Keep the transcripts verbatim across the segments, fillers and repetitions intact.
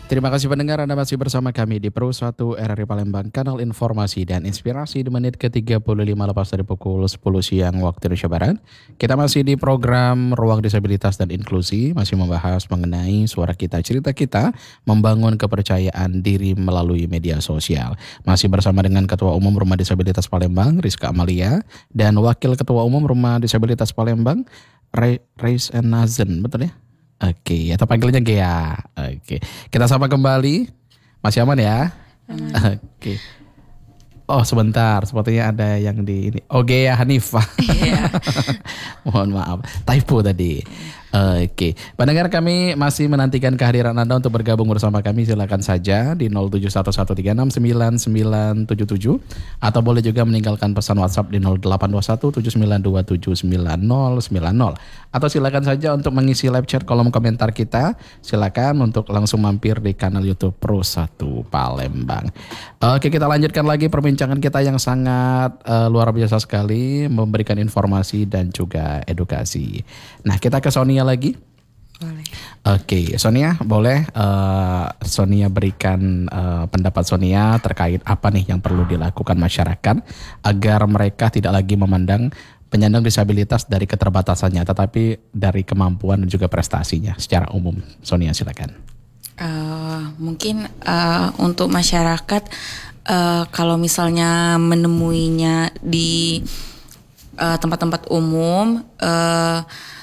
Terima kasih pendengar, Anda masih bersama kami di Pro satu R R I Palembang, kanal informasi dan inspirasi di menit ke tiga puluh lima lepas dari pukul sepuluh siang waktu Indonesia Barat. Kita masih di program Ruang Disabilitas dan Inklusi, masih membahas mengenai suara kita, cerita kita, membangun kepercayaan diri melalui media sosial. Masih bersama dengan Ketua Umum Rumah Disabilitas Palembang, Rizka Amalia, dan Wakil Ketua Umum Rumah Disabilitas Palembang, Ray, Reis and Nazen, betul ya? Oke, atau panggilnya Gea. Oke, kita sapa kembali. Masih aman ya? Aman. Oke. Oh sebentar, sepertinya ada yang di ini. Oh Gea Hanifah. Iya. Mohon maaf, typo tadi. Oke, pendengar kami masih menantikan kehadiran Anda untuk bergabung bersama kami. Silakan saja di nol tujuh satu satu tiga enam sembilan sembilan tujuh tujuh atau boleh juga meninggalkan pesan WhatsApp di nol delapan dua satu tujuh sembilan dua tujuh sembilan nol sembilan nol. Atau silakan saja untuk mengisi live chat kolom komentar kita. Silakan untuk langsung mampir di kanal YouTube Pro satu Palembang. Oke, kita lanjutkan lagi perbincangan kita yang sangat uh, luar biasa sekali, memberikan informasi dan juga edukasi. Nah, kita ke Sonia lagi. Boleh. Oke, Sonia, boleh uh, Sonia berikan uh, pendapat Sonia terkait apa nih yang perlu dilakukan masyarakat agar mereka tidak lagi memandang penyandang disabilitas dari keterbatasannya, tetapi dari kemampuan dan juga prestasinya secara umum. Sonia, silakan. Uh, mungkin uh, untuk masyarakat uh, kalau misalnya menemuinya di uh, tempat-tempat umum, uh,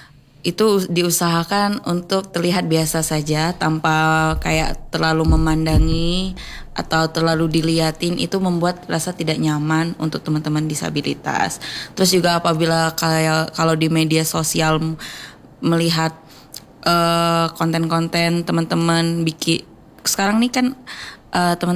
itu diusahakan untuk terlihat biasa saja tanpa kayak terlalu memandangi atau terlalu diliatin. Itu membuat rasa tidak nyaman untuk teman-teman disabilitas. Terus juga apabila kayak kalau di media sosial melihat uh, konten-konten teman-teman bikin sekarang nih kan uh, teman